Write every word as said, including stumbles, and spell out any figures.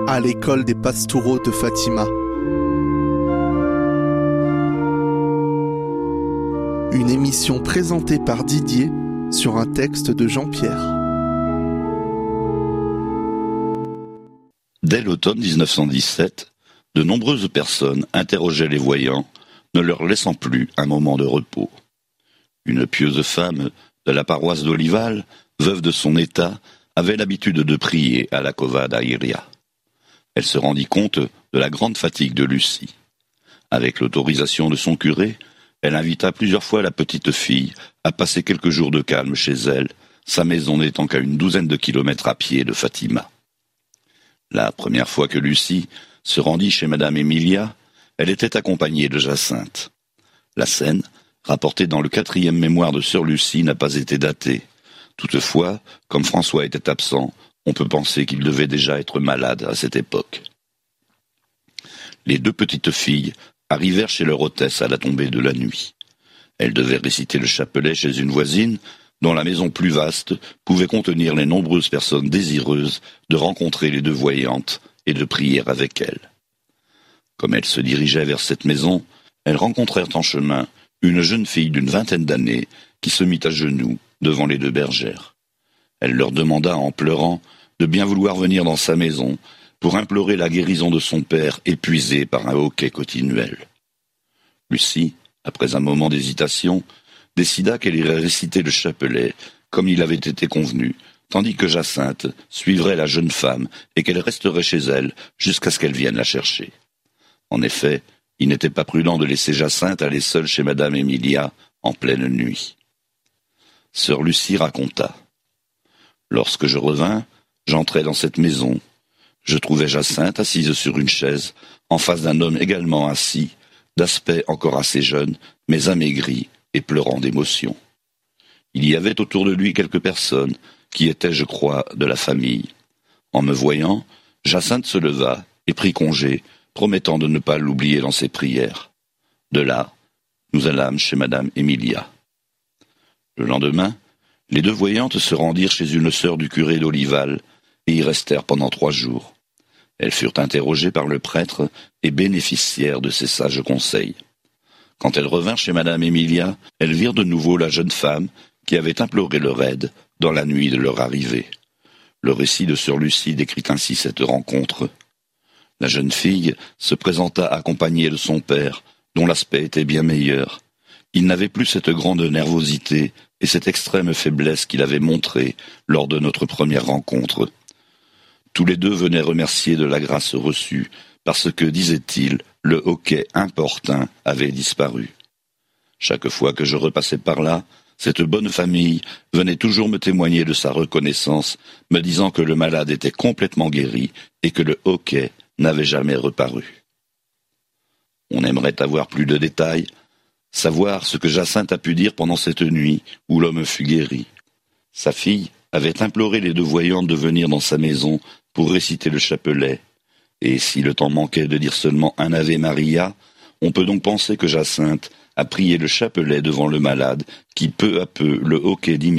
à l'école des Pastoureaux de Fatima. Une émission présentée par Didier sur un texte de Jean-Pierre. Dès l'automne dix-neuf cent dix-sept, de nombreuses personnes interrogeaient les voyants, ne leur laissant plus un moment de repos. Une pieuse femme de la paroisse d'Olival, veuve de son état, avait l'habitude de prier à la Cova d'Airia. Elle se rendit compte de la grande fatigue de Lucie. Avec l'autorisation de son curé, elle invita plusieurs fois la petite fille à passer quelques jours de calme chez elle, sa maison n'étant qu'à une douzaine de kilomètres à pied de Fatima. La première fois que Lucie se rendit chez Madame Emilia, elle était accompagnée de Jacinthe. La scène, rapportée dans le quatrième mémoire de Sœur Lucie, n'a pas été datée. Toutefois, comme François était absent, on peut penser qu'il devait déjà être malade à cette époque. Les deux petites filles arrivèrent chez leur hôtesse à la tombée de la nuit. Elles devaient réciter le chapelet chez une voisine, dont la maison plus vaste pouvait contenir les nombreuses personnes désireuses de rencontrer les deux voyantes et de prier avec elles. Comme elles se dirigeaient vers cette maison, elles rencontrèrent en chemin une jeune fille d'une vingtaine d'années qui se mit à genoux devant les deux bergères. Elle leur demanda en pleurant de bien vouloir venir dans sa maison pour implorer la guérison de son père épuisé par un hoquet continuel. Lucie, après un moment d'hésitation, décida qu'elle irait réciter le chapelet comme il avait été convenu, tandis que Jacinthe suivrait la jeune femme et qu'elle resterait chez elle jusqu'à ce qu'elle vienne la chercher. En effet, il n'était pas prudent de laisser Jacinthe aller seule chez Madame Emilia en pleine nuit. Sœur Lucie raconta. Lorsque je revins, j'entrai dans cette maison. Je trouvai Jacinthe assise sur une chaise, en face d'un homme également assis, d'aspect encore assez jeune, mais amaigri et pleurant d'émotion. Il y avait autour de lui quelques personnes, qui étaient, je crois, de la famille. En me voyant, Jacinthe se leva et prit congé, promettant de ne pas l'oublier dans ses prières. De là, nous allâmes chez Madame Emilia. Le lendemain, les deux voyantes se rendirent chez une sœur du curé d'Olival et y restèrent pendant trois jours. Elles furent interrogées par le prêtre et bénéficièrent de ses sages conseils. Quand elles revinrent chez Madame Emilia, elles virent de nouveau la jeune femme qui avait imploré leur aide dans la nuit de leur arrivée. Le récit de Sœur Lucie décrit ainsi cette rencontre. La jeune fille se présenta accompagnée de son père, dont l'aspect était bien meilleur. Il n'avait plus cette grande nervosité et cette extrême faiblesse qu'il avait montrée lors de notre première rencontre. Tous les deux venaient remercier de la grâce reçue, parce que, disait-il, le hoquet importun avait disparu. Chaque fois que je repassais par là, cette bonne famille venait toujours me témoigner de sa reconnaissance, me disant que le malade était complètement guéri et que le hoquet n'avait jamais reparu. On aimerait avoir plus de détails, savoir ce que Jacinthe a pu dire pendant cette nuit où l'homme fut guéri. Sa fille avait imploré les deux voyantes de venir dans sa maison pour réciter le chapelet, et si le temps manquait de dire seulement un Ave Maria, on peut donc penser que Jacinthe a prié le chapelet devant le malade qui peu à peu le hoquet diminuait